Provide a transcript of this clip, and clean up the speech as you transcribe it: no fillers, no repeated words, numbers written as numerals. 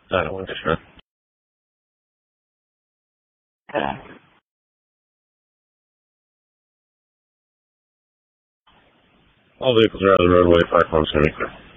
I don't want to sure. Yeah. All vehicles are out of the roadway, 5 1 semi-clear.